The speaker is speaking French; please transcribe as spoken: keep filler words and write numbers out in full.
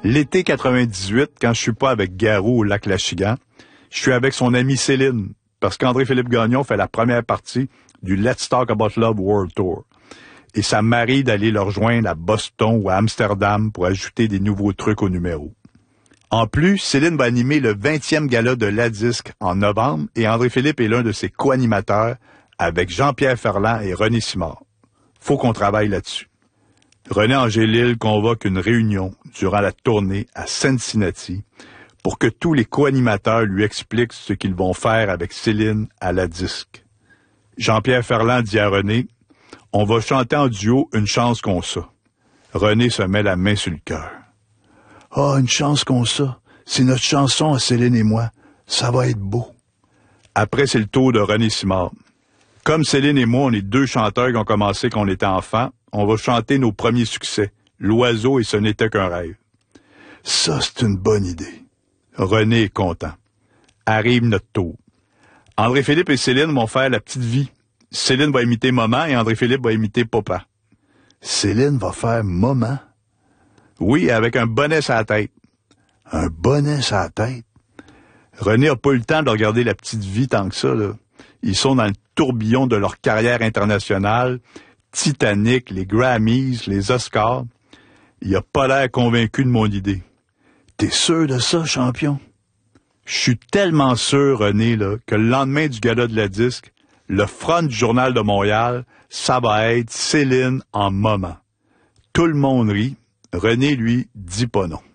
L'été quatre-vingt-dix-huit, quand je suis pas avec Garou au lac Lachigan, je suis avec son amie Céline, parce qu'André-Philippe Gagnon fait la première partie du Let's Talk About Love World Tour. Et ça me marie d'aller le rejoindre à Boston ou à Amsterdam pour ajouter des nouveaux trucs au numéro. En plus, Céline va animer le vingtième gala de La Disque en novembre et André-Philippe est l'un de ses co-animateurs avec Jean-Pierre Ferland et René Simard. Faut qu'on travaille là-dessus. René Angélil convoque une réunion durant la tournée à Cincinnati pour que tous les co-animateurs lui expliquent ce qu'ils vont faire avec Céline à La Disque. Jean-Pierre Ferland dit à René, « On va chanter en duo une chance qu'on ça. » René se met la main sur le cœur. « Ah, une chance qu'on ça. C'est notre chanson à Céline et moi. Ça va être beau. » Après, c'est le tour de René Simard. Comme Céline et moi, on est deux chanteurs qui ont commencé quand on était enfants, on va chanter nos premiers succès, L'Oiseau et Ce n'était qu'un rêve. Ça, c'est une bonne idée. René est content. Arrive notre tour. André-Philippe et Céline vont faire La Petite Vie. Céline va imiter Maman et André-Philippe va imiter Papa. Céline va faire Maman? Oui, avec un bonnet sur la tête. Un bonnet sur la tête? René a pas eu le temps de regarder La Petite Vie tant que ça, là. Ils sont dans le tourbillon de leur carrière internationale, Titanic, les Grammys, les Oscars. Il a pas l'air convaincu de mon idée. T'es sûr de ça, champion? Je suis tellement sûr, René, là, que le lendemain du gala de La Disque, le front du Journal de Montréal, ça va être Céline en Maman. Tout le monde rit. René, lui, dit pas non.